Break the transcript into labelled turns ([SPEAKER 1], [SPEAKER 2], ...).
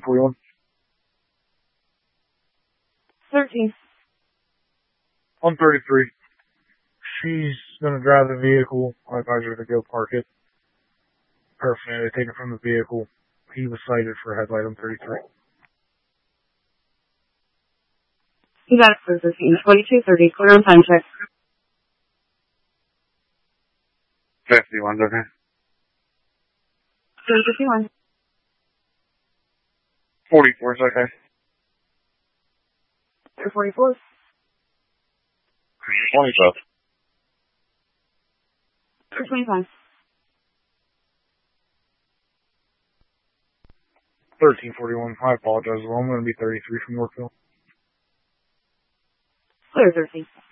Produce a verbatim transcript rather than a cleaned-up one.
[SPEAKER 1] forty-one.
[SPEAKER 2] thirteen.
[SPEAKER 1] one thirty-three. She's going to drive the vehicle. I advise her to go park it. Paraphernalia taken from the vehicle. He was cited for headlight on thirty-three.
[SPEAKER 2] You got it for fifteen. twenty-two thirty. Clear on time check.
[SPEAKER 3] fifty-one's okay.
[SPEAKER 2] three fifty-one.
[SPEAKER 3] forty-four's okay.
[SPEAKER 2] two forty-four.
[SPEAKER 3] twenty-five.
[SPEAKER 2] two twenty-five.
[SPEAKER 1] thirteen forty-one. I apologize. Well, I'm going to be thirty-three from Yorkville.
[SPEAKER 2] Clear thirteen.